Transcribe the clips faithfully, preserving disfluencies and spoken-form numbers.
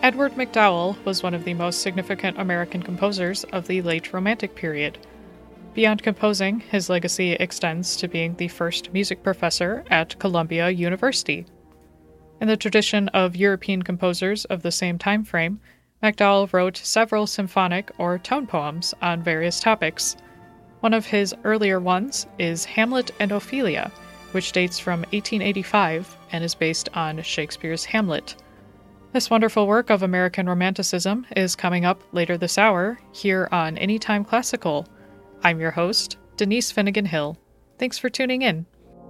Edward MacDowell was one of the most significant American composers of the late Romantic period. Beyond composing, his legacy extends to being the first music professor at Columbia University. In the tradition of European composers of the same time frame, MacDowell wrote several symphonic or tone poems on various topics. One of his earlier ones is Hamlet and Ophelia, which dates from eighteen eighty-five and is based on Shakespeare's Hamlet. This wonderful work of American Romanticism is coming up later this hour here on Anytime Classical. I'm your host, Denise Finnegan Hill. Thanks for tuning in.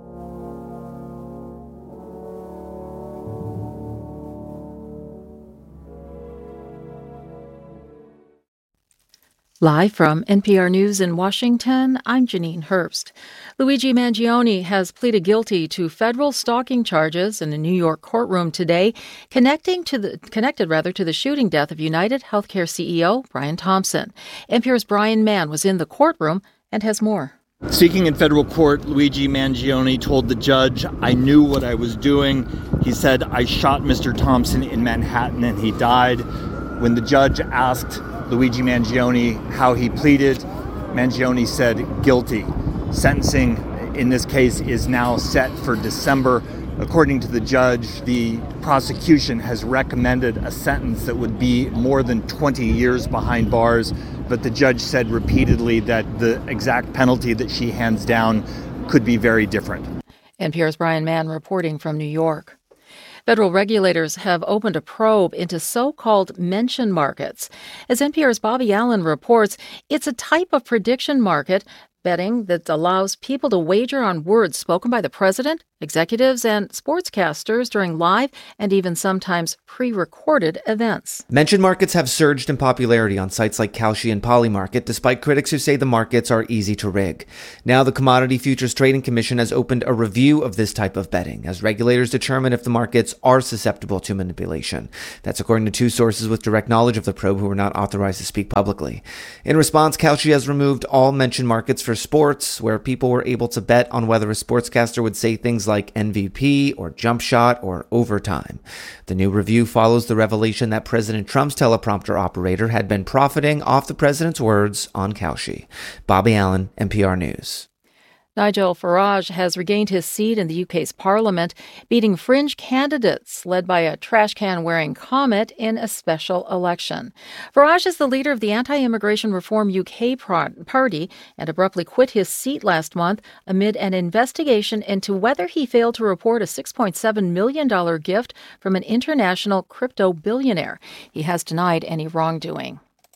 Live from N P R News in Washington, I'm Janine Herbst. Luigi Mangione has pleaded guilty to federal stalking charges in a New York courtroom today, connecting to the connected rather to the shooting death of United Healthcare C E O Brian Thompson. N P R's Brian Mann was in the courtroom and has more. Speaking in federal court, Luigi Mangione told the judge, "I knew what I was doing." He said, "I shot Mister Thompson in Manhattan and he died." When the judge asked Luigi Mangione how he pleaded, Mangione said guilty. Sentencing in this case is now set for December. According to the judge, the prosecution has recommended a sentence that would be more than twenty years behind bars, but the judge said repeatedly that the exact penalty that she hands down could be very different. N P R's Brian Mann reporting from New York. Federal regulators have opened a probe into so-called mention markets. As N P R's Bobby Allen reports, it's a type of prediction market, betting that allows people to wager on words spoken by the president, executives, and sportscasters during live and even sometimes pre-recorded events. Mention markets have surged in popularity on sites like Kalshi and Polymarket, despite critics who say the markets are easy to rig. Now the Commodity Futures Trading Commission has opened a review of this type of betting, as regulators determine if the markets are susceptible to manipulation. That's according to two sources with direct knowledge of the probe who were not authorized to speak publicly. In response, Kalshi has removed all mention markets for sports, where people were able to bet on whether a sportscaster would say things like M V P or jump shot or overtime. The new review follows the revelation that President Trump's teleprompter operator had been profiting off the president's words on Kalshi. Bobby Allen, N P R News. Nigel Farage has regained his seat in the U K's parliament, beating fringe candidates led by a trash can-wearing comet in a special election. Farage is the leader of the Anti-Immigration Reform U K party and abruptly quit his seat last month amid an investigation into whether he failed to report a six point seven million dollars gift from an international crypto billionaire. He has denied any wrongdoing.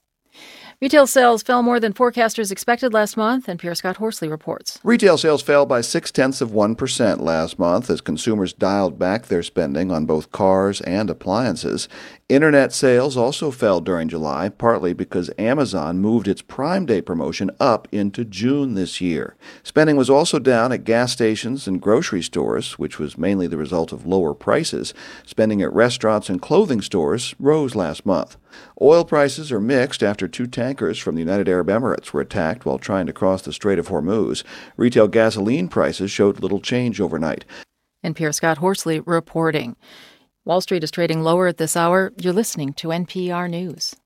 Retail sales fell more than forecasters expected last month, and N P R's Scott Horsley reports. Retail sales fell by six-tenths of one percent last month as consumers dialed back their spending on both cars and appliances. Internet sales also fell during July, partly because Amazon moved its Prime Day promotion up into June this year. Spending was also down at gas stations and grocery stores, which was mainly the result of lower prices. Spending at restaurants and clothing stores rose last month. Oil prices are mixed after two tankers from the United Arab Emirates were attacked while trying to cross the Strait of Hormuz. Retail gasoline prices showed little change overnight. N P R's Scott Horsley reporting. Wall Street is trading lower at this hour. You're listening to N P R News.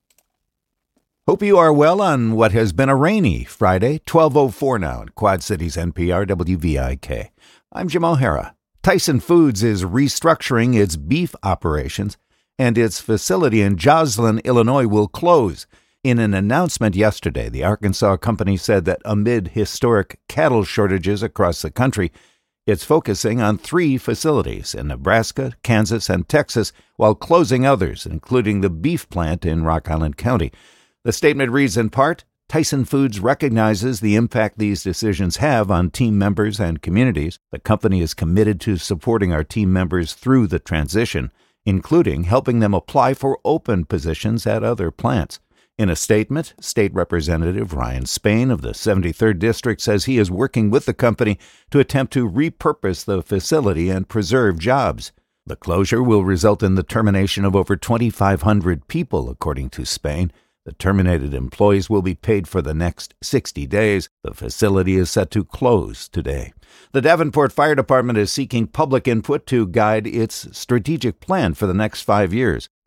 Hope you are well on what has been a rainy Friday, twelve oh four now in Quad Cities, N P R, W V I K. I'm Jim O'Hara. Tyson Foods is restructuring its beef operations, and its facility in Joslin, Illinois, will close. In an announcement yesterday, the Arkansas company said that amid historic cattle shortages across the country, it's focusing on three facilities in Nebraska, Kansas, and Texas, while closing others, including the beef plant in Rock Island County. The statement reads in part, Tyson Foods recognizes the impact these decisions have on team members and communities. The company is committed to supporting our team members through the transition, including helping them apply for open positions at other plants. In a statement, State Representative Ryan Spain of the seventy-third District says he is working with the company to attempt to repurpose the facility and preserve jobs. The closure will result in the termination of over twenty-five hundred people, according to Spain. The terminated employees will be paid for the next sixty days. The facility is set to close today. The Davenport Fire Department is seeking public input to guide its strategic plan for the next five years.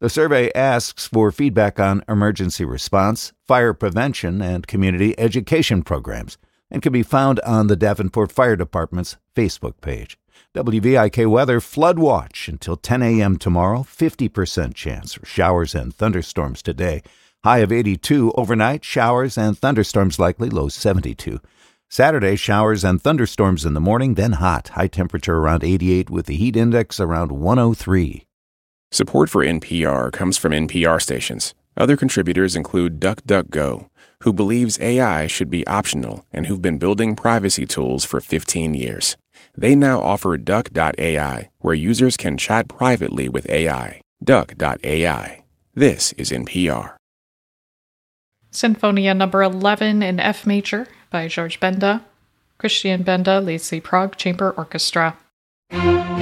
The survey asks for feedback on emergency response, fire prevention, and community education programs, and can be found on the Davenport Fire Department's Facebook page. W V I K weather, flood watch until ten a.m. tomorrow, fifty percent chance for showers and thunderstorms today. High of eighty-two, overnight showers and thunderstorms likely, low seventy-two. Saturday, showers and thunderstorms in the morning, then hot, high temperature around eighty-eight with the heat index around one oh three. Support for N P R comes from N P R stations. Other contributors include DuckDuckGo, who believes A I should be optional and who've been building privacy tools for fifteen years. They now offer Duck dot A I, where users can chat privately with A I. Duck dot A I. This is N P R. Sinfonia number eleven in F major by George Benda. Christian Benda leads the Prague Chamber Orchestra.